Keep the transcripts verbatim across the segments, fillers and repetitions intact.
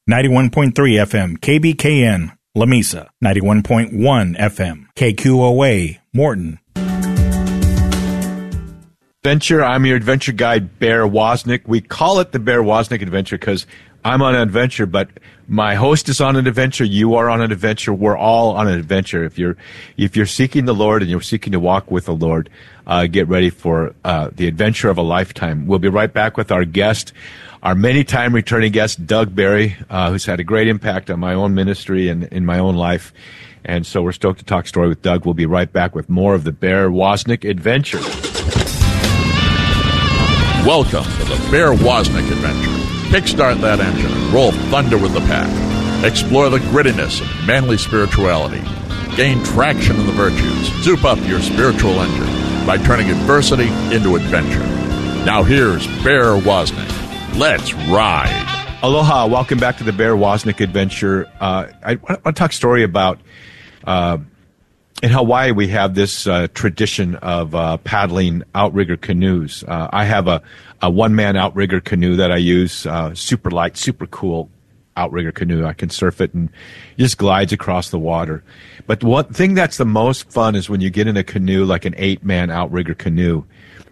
ninety-one point three F M K B K N, Lamesa, ninety-one point one F M K Q O A, Morton. Adventure. I'm your adventure guide, Bear Wozniak. We call it the Bear Wozniak Adventure because I'm on an adventure, but my host is on an adventure. You are on an adventure. We're all on an adventure. If you're if you're seeking the Lord and you're seeking to walk with the Lord, uh, get ready for uh, the adventure of a lifetime. We'll be right back with our guest, our many-time returning guest, Doug Barry, uh, who's had a great impact on my own ministry and in my own life. And so we're stoked to talk story with Doug. We'll be right back with more of the Bear Wozniak Adventure. Welcome to the Bear Wozniak Adventure. Kickstart that engine and roll thunder with the pack. Explore the grittiness of manly spirituality. Gain traction in the virtues. Soup up your spiritual engine by turning adversity into adventure. Now here's Bear Wozniak. Let's ride. Aloha. Welcome back to the Bear Wozniak Adventure. Uh, I want to talk a story about uh, in Hawaii we have this uh, tradition of uh, paddling outrigger canoes. Uh, I have a, a one-man outrigger canoe that I use, uh, super light, super cool outrigger canoe. I can surf it and it just glides across the water. But one thing that's the most fun is when you get in a canoe, like an eight-man outrigger canoe,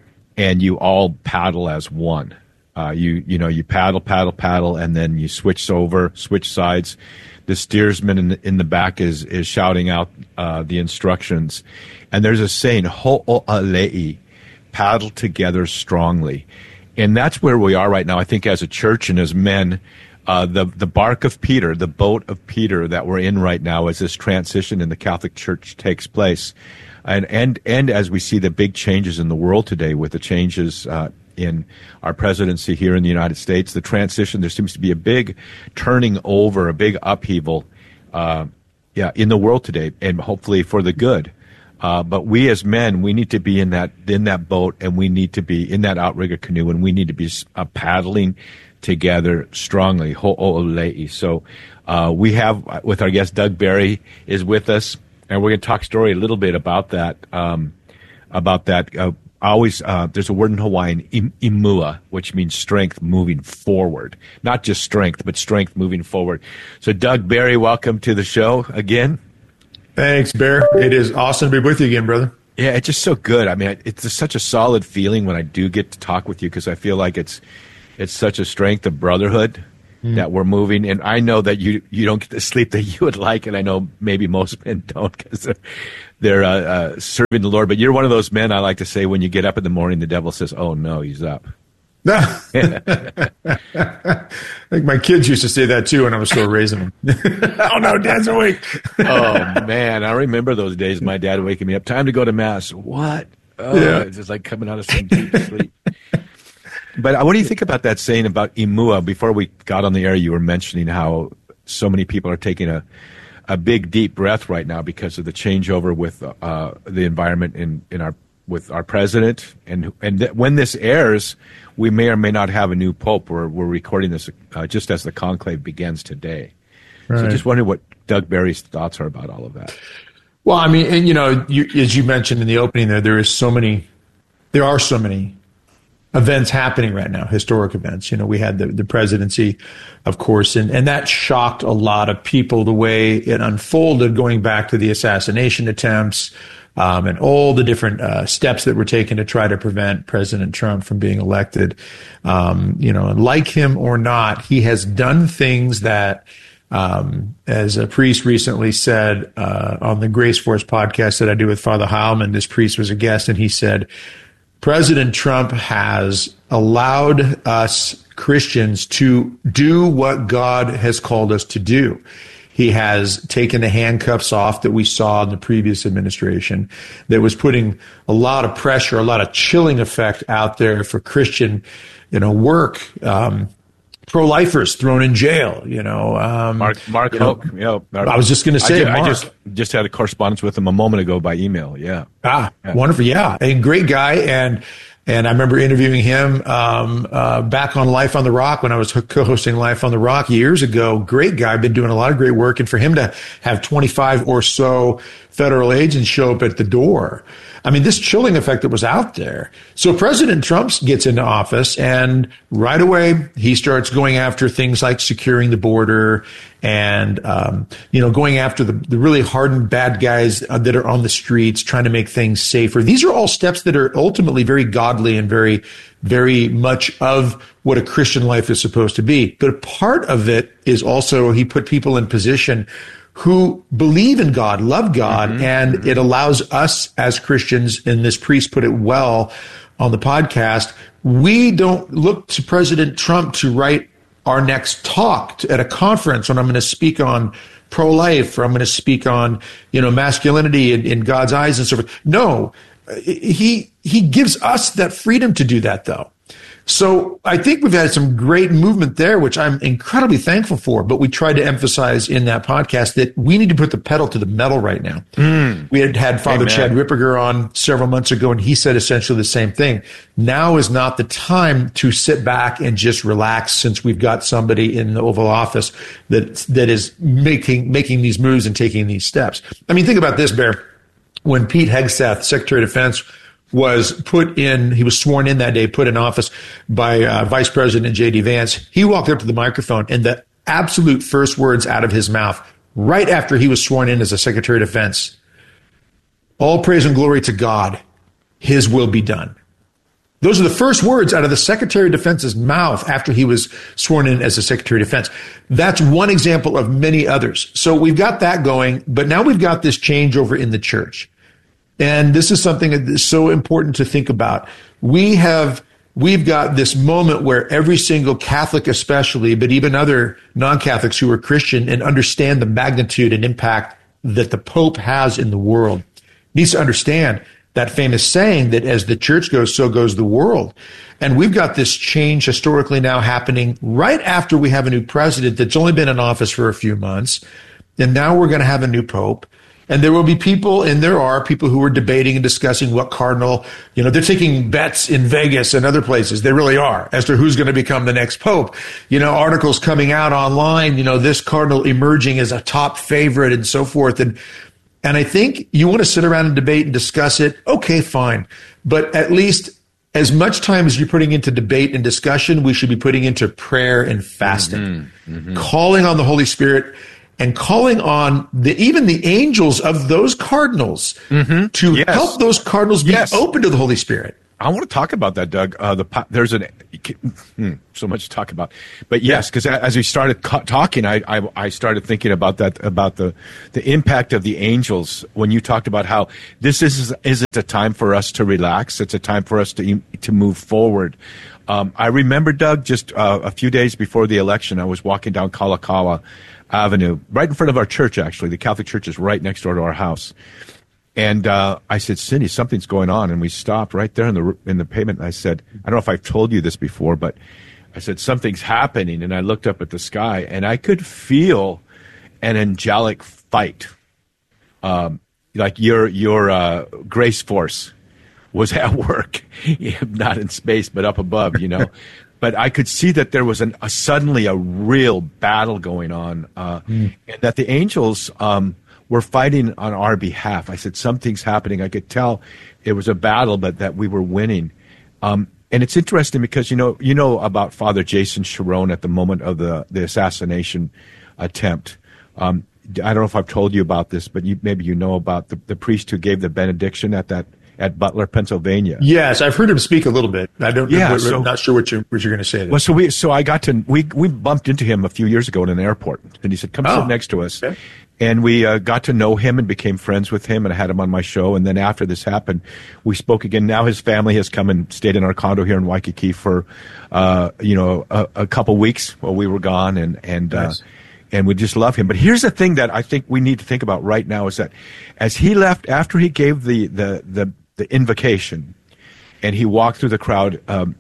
and you all paddle as one. Uh, you you know you paddle, paddle, paddle, and then you switch over, switch sides. The steersman in the, in the back is is shouting out uh, the instructions, and there's a saying ho'olei, paddle together strongly, and that's where we are right now. I think as a church and as men, uh, the the bark of Peter, the boat of Peter that we're in right now, as this transition in the Catholic Church takes place, and and and as we see the big changes in the world today with the changes. Uh, in our presidency here in the United States, the transition, there seems to be a big turning over, a big upheaval, uh, yeah, in the world today, and hopefully for the good. Uh, but we as men, we need to be in that in that boat, and we need to be in that outrigger canoe, and we need to be uh, paddling together strongly. Ho'olei. So uh, we have, with our guest, Doug Barry is with us, and we're going to talk story a little bit about that, um, about that. Uh, Always, uh, there's a word in Hawaiian, im- imua, which means strength moving forward. Not just strength, but strength moving forward. So, Doug Barry, welcome to the show again. Thanks, Bear. It is awesome to be with you again, brother. Yeah, it's just so good. I mean, it's just such a solid feeling when I do get to talk with you because I feel like it's it's such a strength of brotherhood mm. that we're moving. And I know that you you don't get the sleep that you would like, and I know maybe most men don't because they're, they're uh, uh, serving the Lord. But you're one of those men, I like to say, when you get up in the morning, the devil says, oh, no, he's up. I think my kids used to say that, too, when I was still raising them. Oh, no, Dad's awake. Oh, man, I remember those days, my dad waking me up. Time to go to Mass. What? Oh, yeah. It's just like coming out of some deep sleep. But what do you think about that saying about imua? Before we got on the air, you were mentioning how so many people are taking a a big deep breath right now because of the changeover with uh, the environment in, in our with our president, and and th- when this airs, we may or may not have a new pope. We're we're recording this uh, just as the conclave begins today. Right. So, just wondering what Doug Barry's thoughts are about all of that. Well, I mean, and you know, you, as you mentioned in the opening, there there is so many, there are so many events happening right now, historic events. You know, we had the, the presidency, of course, and, and that shocked a lot of people the way it unfolded, going back to the assassination attempts um, and all the different uh, steps that were taken to try to prevent President Trump from being elected. Um, you know, and like him or not, he has done things that, um, as a priest recently said uh, on the Grace Force podcast that I do with Father Heilman, this priest was a guest, and he said, President Trump has allowed us Christians to do what God has called us to do. He has taken the handcuffs off that we saw in the previous administration that was putting a lot of pressure, a lot of chilling effect out there for Christian, you know, work. Um, pro-lifers thrown in jail, you know. Um, Mark Mark Hoke. Yeah, Mark, I was just going to say, I, Mark. I just just had a correspondence with him a moment ago by email. Yeah. Ah, yeah. Wonderful. Yeah. A great guy. And And I remember interviewing him um, uh, back on Life on the Rock when I was co-hosting Life on the Rock years ago. Great guy, been doing a lot of great work. And for him to have twenty-five or so federal agents show up at the door, I mean, this chilling effect that was out there. So President Trump gets into office, and right away he starts going after things like securing the border and, um, you know, going after the, the really hardened bad guys that are on the streets, trying to make things safer. These are all steps that are ultimately very godly and very, very much of what a Christian life is supposed to be. But a part of it is also he put people in position who believe in God, love God, mm-hmm. and mm-hmm. it allows us as Christians, and this priest put it well on the podcast, we don't look to President Trump to write our next talk at a conference when I'm going to speak on pro-life, or I'm going to speak on, you know, masculinity in, in God's eyes and so forth. No, he he gives us that freedom to do that, though. So I think we've had some great movement there, which I'm incredibly thankful for. But we tried to emphasize in that podcast that we need to put the pedal to the metal right now. Mm. We had had Father Amen. Chad Ripperger on several months ago, and he said essentially the same thing. Now is not the time to sit back and just relax, since we've got somebody in the Oval Office that that is making making these moves and taking these steps. I mean, think about this, Bear. When Pete Hegseth, Secretary of Defense, was put in, he was sworn in that day, put in office by uh, Vice President J D Vance. He walked up to the microphone, and the absolute first words out of his mouth, right after he was sworn in as a Secretary of Defense, all praise and glory to God, his will be done. Those are the first words out of the Secretary of Defense's mouth after he was sworn in as a Secretary of Defense. That's one example of many others. So we've got that going, but now we've got this changeover in the church. And this is something that is so important to think about. We have, we've got this moment where every single Catholic especially, but even other non-Catholics who are Christian and understand the magnitude and impact that the Pope has in the world, needs to understand that famous saying that as the church goes, so goes the world. And we've got this change historically now happening right after we have a new president that's only been in office for a few months. And now we're going to have a new Pope. And there will be people, and there are people who are debating and discussing what cardinal, you know, they're taking bets in Vegas and other places. They really are, as to who's going to become the next pope. You know, articles coming out online, you know, this cardinal emerging as a top favorite and so forth. And, and I think you want to sit around and debate and discuss it. Okay, fine. But at least as much time as you're putting into debate and discussion, we should be putting into prayer and fasting, mm-hmm, mm-hmm. calling on the Holy Spirit, and calling on the, even the angels of those cardinals mm-hmm. to yes. help those cardinals be yes. open to the Holy Spirit. I want to talk about that, Doug. Uh, the there's an hmm, so much to talk about, but yes, because yeah. as we started co- talking, I, I I started thinking about that about the the impact of the angels when you talked about how this is isn't a time for us to relax. It's a time for us to to move forward. Um, I remember, Doug, just uh, a few days before the election, I was walking down Kalakaua Avenue, right in front of our church. Actually, the Catholic church is right next door to our house. And uh, I said, Cindy, something's going on. And we stopped right there in the in the pavement. And I said, I don't know if I've told you this before, but I said, something's happening. And I looked up at the sky, and I could feel an angelic fight. Um, like your your uh, grace force was at work, not in space, but up above, you know. But I could see that there was an, a, suddenly a real battle going on, uh, mm. and that the angels um, were fighting on our behalf. I said, something's happening. I could tell it was a battle, but that we were winning. Um, and it's interesting because, you know, you know about Father Jason Sharon at the moment of the, the assassination attempt. Um, I don't know if I've told you about this, but you, maybe you know about the, the priest who gave the benediction at that at Butler, Pennsylvania. Yes, I've heard him speak a little bit. I don't. Yeah, so, I'm not sure what you're what you're going to say there. Well, so we so I got to we we bumped into him a few years ago in an airport, and he said, "Come oh, sit next to us." Okay. And we uh, got to know him and became friends with him, and I had him on my show. And then after this happened, we spoke again. Now his family has come and stayed in our condo here in Waikiki for, uh, you know, a, a couple weeks while we were gone, and and. Nice. Uh, And we just love him. But here's the thing that I think we need to think about right now is that as he left, after he gave the, the, the, the invocation and he walked through the crowd, um,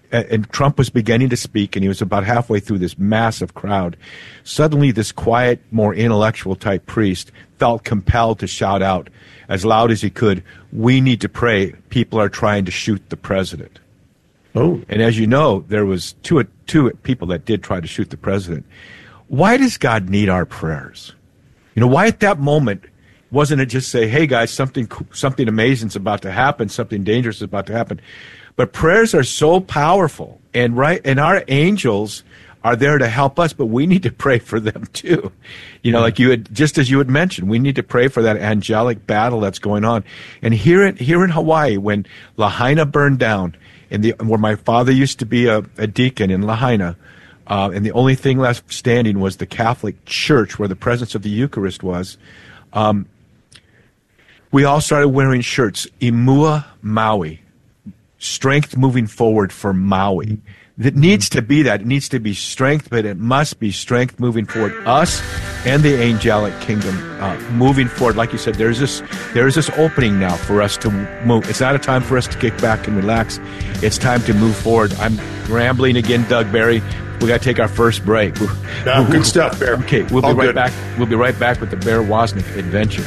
and Trump was beginning to speak, and he was about halfway through this massive crowd. Suddenly, this quiet, more intellectual type priest felt compelled to shout out as loud as he could, "We need to pray. People are trying to shoot the president." Oh. And as you know, there was two two people that did try to shoot the president. Why does God need our prayers? You know, why at that moment wasn't it just say, "Hey guys, something something amazing is about to happen, something dangerous is about to happen"? But prayers are so powerful, and right, and our angels are there to help us, but we need to pray for them too. You know, like you had, just as you had mentioned, we need to pray for that angelic battle that's going on. And here in here in Hawaii, when Lahaina burned down, in the where my father used to be a, a deacon in Lahaina, uh, and the only thing left standing was the Catholic Church where the presence of the Eucharist was. Um, we all started wearing shirts, Imua Maui. Strength moving forward for Maui. It needs to be that. It needs to be strength, but it must be strength moving forward. Us and the angelic kingdom uh, moving forward. Like you said, there's this there's this opening now for us to move. It's not a time for us to kick back and relax. It's time to move forward. I'm rambling again, Doug Barry. We got to take our first break. No, good stuff, Bear. Okay, we'll be All right good. back. We'll be right back with the Bear Wozniak adventure.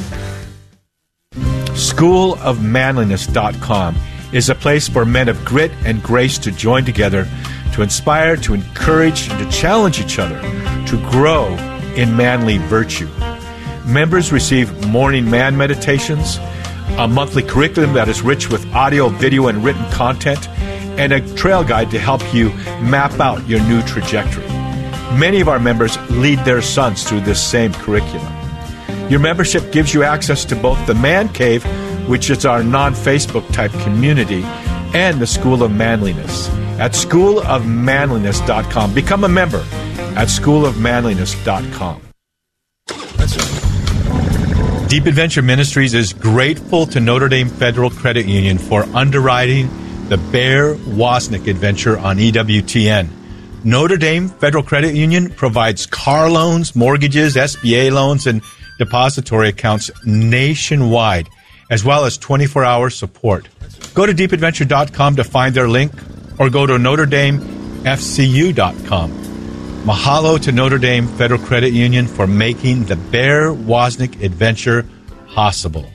school of manliness dot com is a place for men of grit and grace to join together, to inspire, to encourage, and to challenge each other to grow in manly virtue. Members receive morning man meditations, a monthly curriculum that is rich with audio, video, and written content, and a trail guide to help you map out your new trajectory. Many of our members lead their sons through this same curriculum. Your membership gives you access to both the Man Cave, which is our non-Facebook type community, and the School of Manliness at school of manliness dot com. Become a member at school of manliness dot com. Deep Adventure Ministries is grateful to Notre Dame Federal Credit Union for underwriting the Bear Wozniak adventure on E W T N. Notre Dame Federal Credit Union provides car loans, mortgages, S B A loans, and depository accounts nationwide, as well as twenty-four hour support. Go to deep adventure dot com to find their link, or go to notre dame f c u dot com. Mahalo to Notre Dame Federal Credit Union for making the Bear Wozniak adventure possible.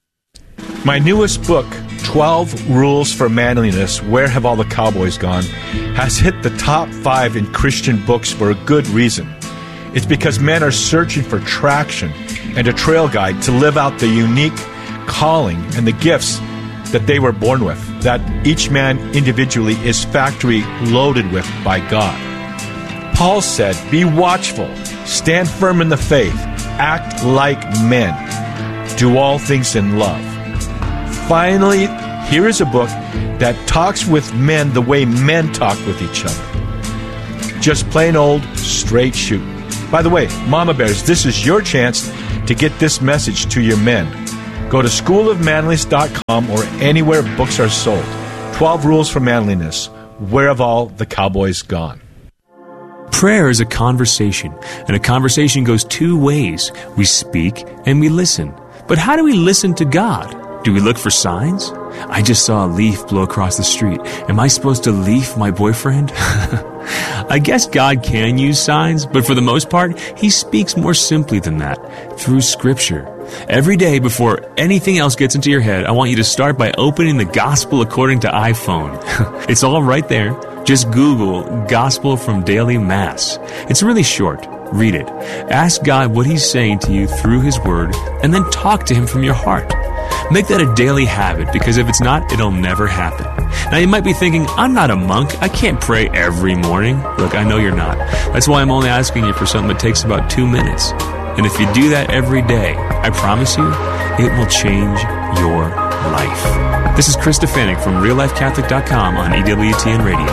My newest book, twelve Rules for Manliness, Where Have All the Cowboys Gone?, has hit the top five in Christian books for a good reason. It's because men are searching for traction and a trail guide to live out the unique calling and the gifts that they were born with, that each man individually is factory loaded with by God. Paul said, "Be watchful, stand firm in the faith, act like men, do all things in love." Finally, here is a book that talks with men the way men talk with each other. Just plain old straight shoot. By the way, Mama Bears, this is your chance to get this message to your men. Go to school of manliness dot com or anywhere books are sold. twelve Rules for Manliness. Where have all the cowboys gone? Prayer is a conversation, and a conversation goes two ways. We speak and we listen. But how do we listen to God? Do we look for signs? I just saw a leaf blow across the street. Am I supposed to leaf my boyfriend? I guess God can use signs, but for the most part, He speaks more simply than that, through Scripture. Every day before anything else gets into your head, I want you to start by opening the Gospel According to iPhone. It's all right there. Just Google Gospel from Daily Mass. It's really short. Read it. Ask God what He's saying to you through His Word, and then talk to Him from your heart. Make that a daily habit, because if it's not, it'll never happen. Now, you might be thinking, I'm not a monk. I can't pray every morning. Look, I know you're not. That's why I'm only asking you for something that takes about two minutes. And if you do that every day, I promise you, it will change your life. This is Chris Stefanik from real life catholic dot com on E W T N Radio.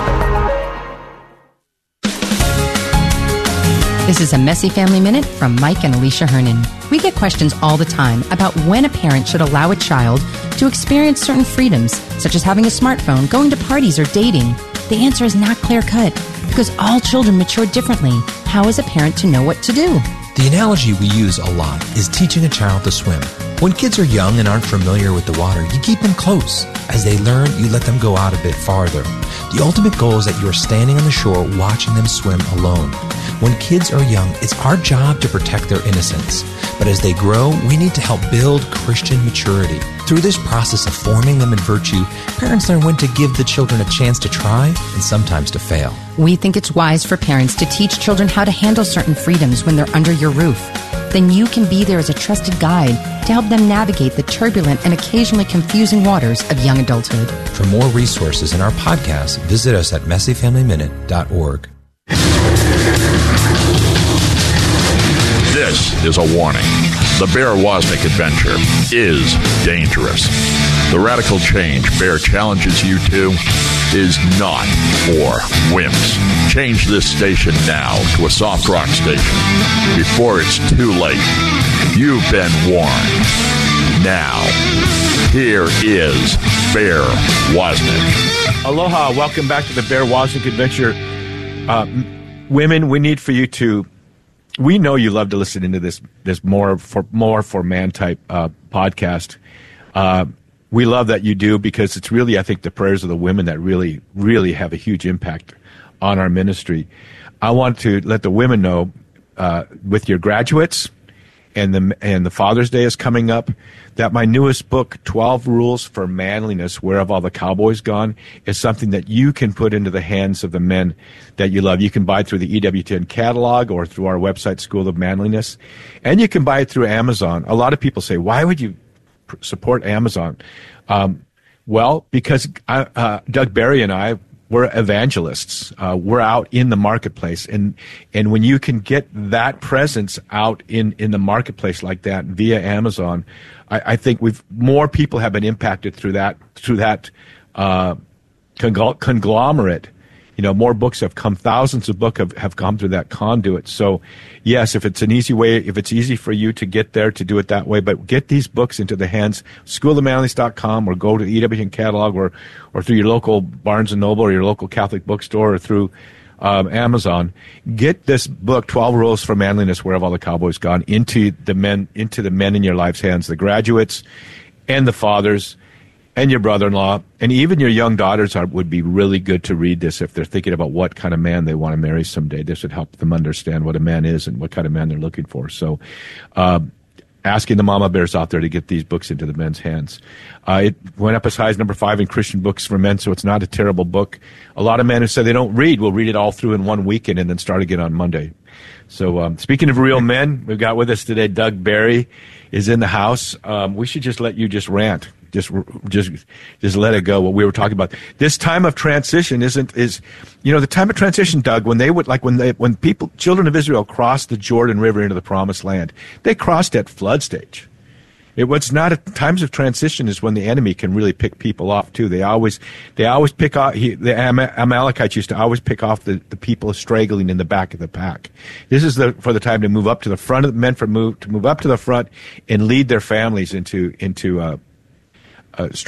This is a Messy Family Minute from Mike and Alicia Hernan. We get questions all the time about when a parent should allow a child to experience certain freedoms, such as having a smartphone, going to parties, or dating. The answer is not clear-cut, because all children mature differently. How is a parent to know what to do? The analogy we use a lot is teaching a child to swim. When kids are young and aren't familiar with the water, you keep them close. As they learn, you let them go out a bit farther. The ultimate goal is that you are standing on the shore watching them swim alone. When kids are young, it's our job to protect their innocence. But as they grow, we need to help build Christian maturity. Through this process of forming them in virtue, parents learn when to give the children a chance to try and sometimes to fail. We think it's wise for parents to teach children how to handle certain freedoms when they're under your roof. Then you can be there as a trusted guide to help them navigate the turbulent and occasionally confusing waters of young adulthood. For more resources in our podcast, visit us at messy family minute dot org. This is a warning. The Bear Wozniak adventure is dangerous. The radical change Bear challenges you to is not for wimps. Change this station now to a soft rock station before it's too late. You've been warned. Now, here is Bear Wozniak. Aloha. Welcome back to the Bear Wozniak adventure. Uh, women, we need for you to... We know you love to listen into this this more for more for man type uh, podcast. Uh, we love that you do, because it's really, I think, the prayers of the women that really, really have a huge impact on our ministry. I want to let the women know, uh, with your graduates, and the and the Father's Day is coming up, that my newest book, twelve Rules for Manliness, Where Have All the Cowboys Gone?, is something that you can put into the hands of the men that you love. You can buy it through the E W ten catalog or through our website, School of Manliness. And you can buy it through Amazon. A lot of people say, why would you pr- support Amazon? Um, well, because I, uh, Doug Barry and I, we're evangelists. Uh, we're out in the marketplace. And and when you can get that presence out in, in the marketplace like that via Amazon, I, I think we've more people have been impacted through that through that uh, congl- conglomerate. You know, more books have come, thousands of books have, have come through that conduit. So, yes, if it's an easy way, if it's easy for you to get there, to do it that way, but get these books into the hands, school of manliness dot com, or go to the E W N catalog, or, or through your local Barnes and Noble or your local Catholic bookstore, or through um, Amazon. Get this book, twelve Rules for Manliness, Where Have All the Cowboys Gone?, into the men, into the men in your life's hands, the graduates and the fathers, and your brother-in-law, and even your young daughters are, would be really good to read this if they're thinking about what kind of man they want to marry someday. This would help them understand what a man is and what kind of man they're looking for. So, uh, asking the mama bears out there to get these books into the men's hands. Uh, it went up as high as number five in Christian books for men, so it's not a terrible book. A lot of men who say they don't read will read it all through in one weekend and then start again on Monday. So, um, speaking of real men, we've got with us today Doug Barry is in the house. Um, we should just let you just rant. Just, just, just let it go. What we were talking about. This time of transition isn't is, you know, the time of transition, Doug. When they would like when they when people, children of Israel, crossed the Jordan River into the Promised Land, they crossed at flood stage. It was not a, times of transition is when the enemy can really pick people off too. They always, they always pick off. He, the Amalekites used to always pick off the, the people straggling in the back of the pack. This is the for the time to move up to the front of the men for move to move up to the front and lead their families into into. Uh, Uh,